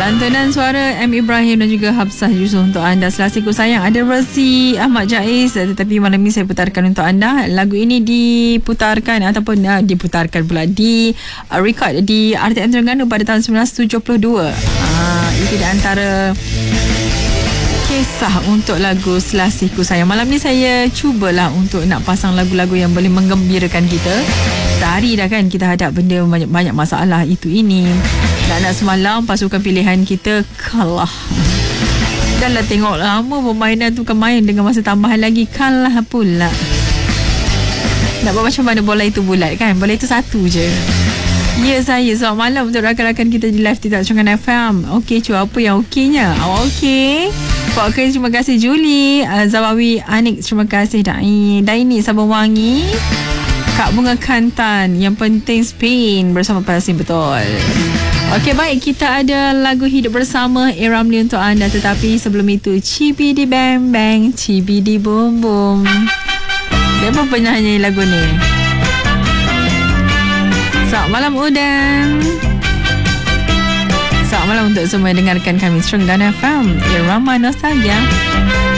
Lantunan suara M. Ibrahim dan juga Hafsah Yusof untuk anda. Selasiku sayang ada versi Ahmad Jaiz, tetapi malam ini saya putarkan untuk anda. Lagu ini diputarkan ataupun diputarkan pula di record di RTM Terengganu pada tahun 1972. Itu di antara kisah untuk lagu Selasiku Sayang. Malam ni saya cubalah untuk nak pasang lagu-lagu yang boleh menggembirakan kita. Sehari dah kan kita hadap benda banyak masalah itu ini. Nak semalam pasukan pilihan kita kalah. Dah lah tengok lama permainan tu kan main dengan masa tambahan lagi kalah pula. Nak buat macam mana bola itu bulat kan? Bola itu satu je. Ya saya selamat malam untuk rakan-rakan kita di live TikTok Terengganu FM. Okey cuba apa yang okeynya? Okey. Pak Khair terima kasih Julie. Zawawi Anik terima kasih Daini Sabun Wangi. Kak Bunga Kantan. Yang penting Spain bersama Palestin betul. Okey baik, kita ada lagu Hidup Bersama A.Ramli untuk anda. Tetapi sebelum itu Cibidi Bang Bang Cibidi Boom Boom. Siapa penyanyi lagu ni? Selamat malam Udan. Selamat malam untuk semua yang dengarkan kami Terengganu FM Irama Nostalgia.